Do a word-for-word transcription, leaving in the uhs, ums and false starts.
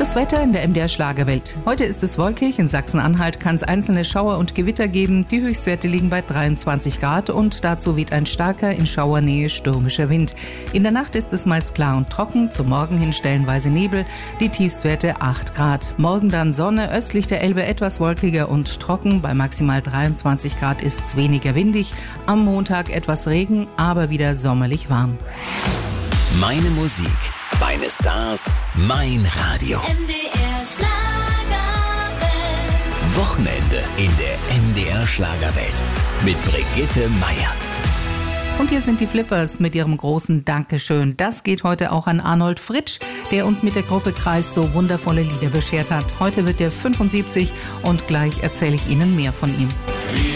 Das Wetter in der M D R Schlagerwelt. Heute ist es wolkig. In Sachsen-Anhalt kann es einzelne Schauer und Gewitter geben. Die Höchstwerte liegen bei dreiundzwanzig Grad und dazu weht ein starker, in Schauernähe stürmischer Wind. In der Nacht ist es meist klar und trocken, zum Morgen hin stellenweise Nebel, die Tiefstwerte acht Grad. Morgen dann Sonne, östlich der Elbe etwas wolkiger und trocken, bei maximal dreiundzwanzig Grad ist es weniger windig. Am Montag etwas Regen, aber wieder sommerlich warm. Meine Musik, meine Stars, mein Radio. M D R Schlagerwelt. Wochenende in der M D R Schlagerwelt mit Brigitte Meier. Und hier sind die Flippers mit ihrem großen Dankeschön. Das geht heute auch an Arnold Fritsch, der uns mit der Gruppe Kreis so wundervolle Lieder beschert hat. Heute wird er fünfundsiebzig und gleich erzähle ich Ihnen mehr von ihm.